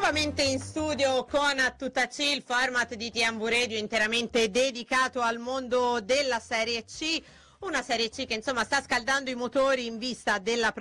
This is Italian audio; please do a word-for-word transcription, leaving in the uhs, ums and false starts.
Nuovamente in studio con A Tutta C, il format di T M V Radio interamente dedicato al mondo della Serie C, una Serie C che insomma sta scaldando i motori in vista della